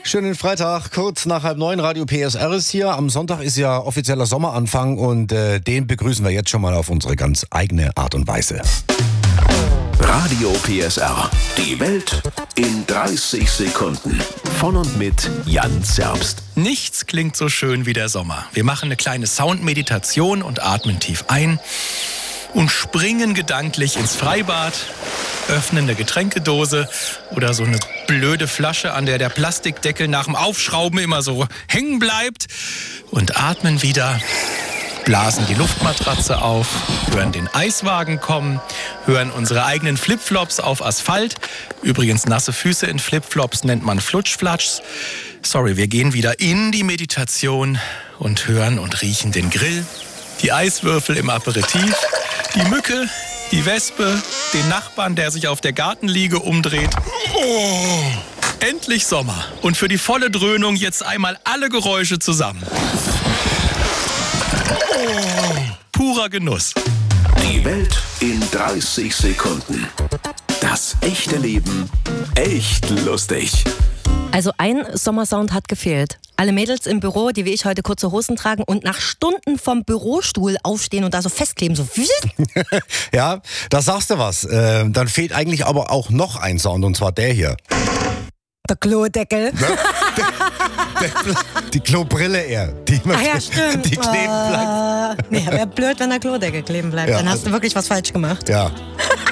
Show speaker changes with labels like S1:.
S1: Schönen Freitag, kurz nach 8:30, Radio PSR ist hier. Am Sonntag ist ja offizieller Sommeranfang und den begrüßen wir jetzt schon mal auf unsere ganz eigene Art und Weise.
S2: Radio PSR. Die Welt in 30 Sekunden. Von und mit Jan Zerbst.
S3: Nichts klingt so schön wie der Sommer. Wir machen eine kleine Soundmeditation und atmen tief ein und springen gedanklich ins Freibad, öffnen eine Getränkedose oder so eine blöde Flasche, an der Plastikdeckel nach dem Aufschrauben immer so hängen bleibt und atmen wieder. Blasen die Luftmatratze auf, hören den Eiswagen kommen, hören unsere eigenen Flipflops auf Asphalt. Übrigens, nasse Füße in Flipflops nennt man Flutschflatschs. Sorry, wir gehen wieder in die Meditation und hören und riechen den Grill, die Eiswürfel im Aperitif, die Mücke, die Wespe, den Nachbarn, der sich auf der Gartenliege umdreht. Oh, endlich Sommer. Und für die volle Dröhnung jetzt einmal alle Geräusche zusammen. Purer Genuss.
S2: Die Welt in 30 Sekunden. Das echte Leben echt lustig.
S4: Also ein Sommersound hat gefehlt. Alle Mädels im Büro, die wie ich heute kurze Hosen tragen und nach Stunden vom Bürostuhl aufstehen und da so festkleben, so.
S1: Ja, da sagst du was. Dann fehlt eigentlich aber auch noch ein Sound, und zwar der hier.
S4: Der Klodeckel.
S1: Die Klobrille eher. Die
S4: Stimmt.
S1: Die kleben bleibt.
S4: Nee, wäre blöd, wenn der Klodeckel kleben bleibt.
S1: Ja,
S4: Dann hast du wirklich was falsch gemacht.
S1: Ja.